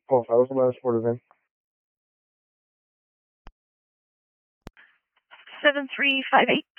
Pulse, I was the last port of in. 7358.